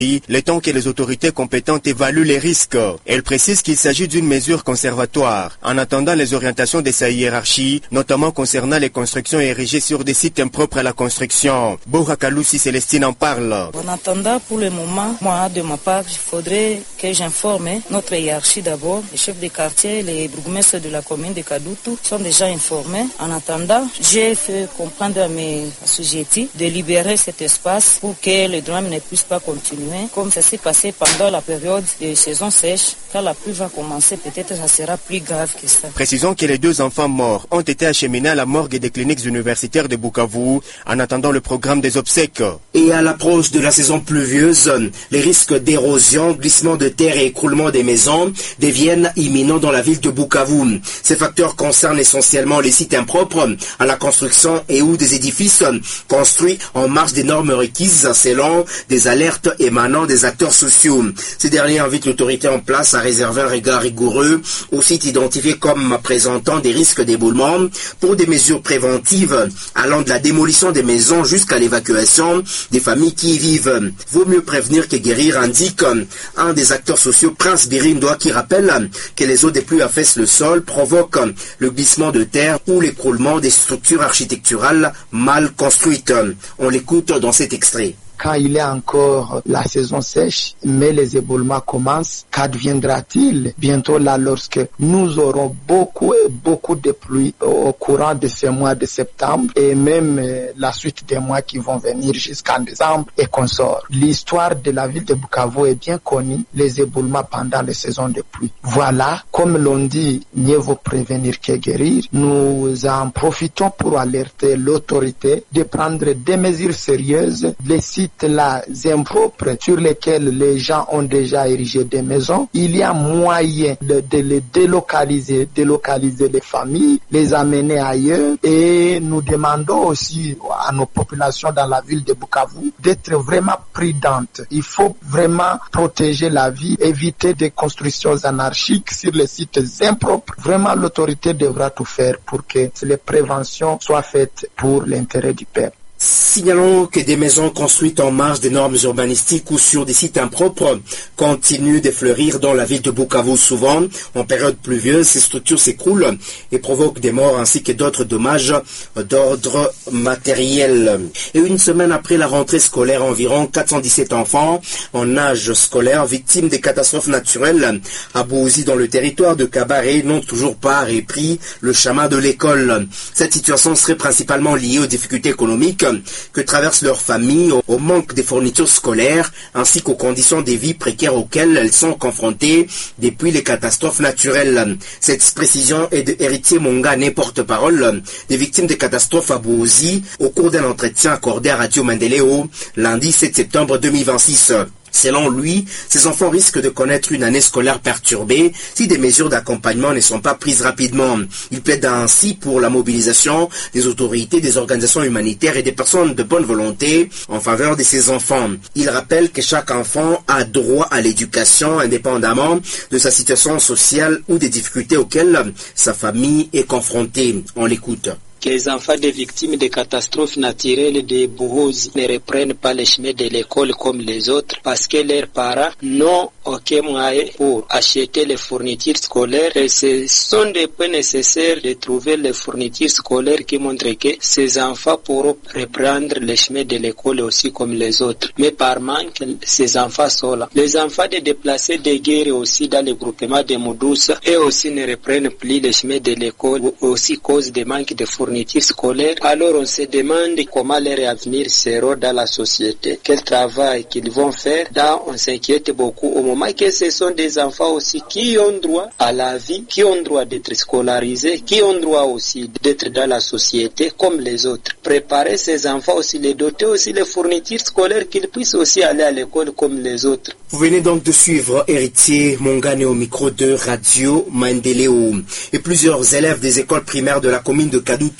le temps que les autorités compétentes évaluent les risques. Elle précise qu'il s'agit d'une mesure conservatoire, en attendant les orientations de sa hiérarchie, notamment concernant les constructions érigées sur des sites impropres à la construction. Borakalousi Célestine en parle. En attendant, pour le moment, moi, de ma part, il faudrait que j'informe notre hiérarchie d'abord. Les chefs de quartier, les bourgmestres de la commune de Kadutu sont déjà informés. En attendant, j'ai fait comprendre à mes assujettis de libérer cet espace pour que le drame ne puisse pas continuer. Comme ça s'est passé pendant la période de saison sèche, quand la pluie va commencer, peut-être ça sera plus grave que ça. Précisons que les 2 enfants morts ont été acheminés à la morgue des cliniques universitaires de Bukavu en attendant le programme des obsèques. Et à l'approche de la saison pluvieuse, les risques d'érosion, glissement de terre et écroulement des maisons deviennent imminents dans la ville de Bukavu. Ces facteurs concernent essentiellement les sites impropres à la construction et ou des édifices construits en marge des normes requises selon des alertes émanant des acteurs sociaux. Ces derniers invitent l'autorité en place à réserver un regard rigoureux aux sites identifiés comme présentant des risques d'éboulement pour des mesures préventives allant de la démolition des maisons jusqu'à l'évacuation des familles qui y vivent. Vaut mieux prévenir que guérir, indique un des acteurs sociaux, Prince Birindoa, qui rappelle que les eaux des pluies affaissent le sol, provoquent le glissement de terre ou l'écroulement des structures architecturales mal construites. On l'écoute dans cet extrait. Quand il est encore la saison sèche, mais les éboulements commencent, qu'adviendra-t-il bientôt là lorsque nous aurons beaucoup de pluie au courant de ce mois de septembre et même la suite des mois qui vont venir jusqu'en décembre et consorts. L'histoire de la ville de Bukavu est bien connue, les éboulements pendant les saisons de pluie. Voilà, comme l'on dit, mieux vaut prévenir que guérir. Nous en profitons pour alerter l'autorité de prendre des mesures sérieuses. Les sites là impropres sur lesquels les gens ont déjà érigé des maisons, il y a moyen de les délocaliser les familles, les amener ailleurs, et nous demandons aussi à nos populations dans la ville de Bukavu d'être vraiment prudentes. Il faut vraiment protéger la vie, éviter des constructions anarchiques sur les sites impropres. Vraiment, l'autorité devra tout faire pour que les préventions soient faites pour l'intérêt du peuple. Signalons que des maisons construites en marge des normes urbanistiques ou sur des sites impropres continuent de fleurir dans la ville de Bukavu. Souvent, en période pluvieuse, ces structures s'écroulent et provoquent des morts ainsi que d'autres dommages d'ordre matériel. Et une semaine après la rentrée scolaire, environ 417 enfants en âge scolaire victimes des catastrophes naturelles à Bouzi dans le territoire de Kabaré n'ont toujours pas repris le chemin de l'école. Cette situation serait principalement liée aux difficultés économiques que traversent leurs familles, au manque des fournitures scolaires, ainsi qu'aux conditions de vie précaires auxquelles elles sont confrontées depuis les catastrophes naturelles. Cette précision est de Héritier Mongane, porte-parole des victimes des catastrophes à Bouzi, au cours d'un entretien accordé à Radio Mandeleo, lundi 7 septembre 2026. Selon lui, ces enfants risquent de connaître une année scolaire perturbée si des mesures d'accompagnement ne sont pas prises rapidement. Il plaide ainsi pour la mobilisation des autorités, des organisations humanitaires et des personnes de bonne volonté en faveur de ces enfants. Il rappelle que chaque enfant a droit à l'éducation indépendamment de sa situation sociale ou des difficultés auxquelles sa famille est confrontée. On l'écoute. Que les enfants des victimes des catastrophes naturelles de Buhozi ne reprennent pas le chemin de l'école comme les autres parce que leurs parents n'ont aucun moyen pour acheter les fournitures scolaires et ce sont des points nécessaires de trouver les fournitures scolaires qui montrent que ces enfants pourront reprendre le chemin de l'école aussi comme les autres. Mais par manque, ces enfants sont là. Les enfants des déplacés de guerre aussi dans le groupement de Moudoussa et aussi ne reprennent plus le chemin de l'école aussi cause de manque de fournitures scolaires. Alors on se demande comment leur avenir sera dans la société, quel travail qu'ils vont faire. Là on s'inquiète beaucoup au moment que ce sont des enfants aussi qui ont droit à la vie, qui ont droit d'être scolarisés, qui ont droit aussi d'être dans la société comme les autres. Préparer ces enfants aussi, les doter aussi les fournitures scolaires qu'ils puissent aussi aller à l'école comme les autres. Vous venez donc de suivre Héritier Mongane au micro de Radio Mandeleo. Et plusieurs élèves des écoles primaires de la commune de Kadutu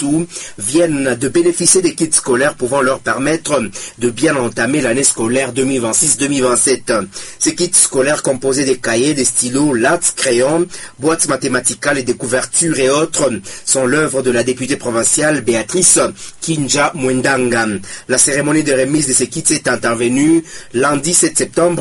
Kadutu viennent de bénéficier des kits scolaires pouvant leur permettre de bien entamer l'année scolaire 2026-2027. Ces kits scolaires composés des cahiers, des stylos, lattes, crayons, boîtes mathématicales et des couvertures et autres sont l'œuvre de la députée provinciale Béatrice Kinja Mwendanga. La cérémonie de remise de ces kits est intervenue lundi 7 septembre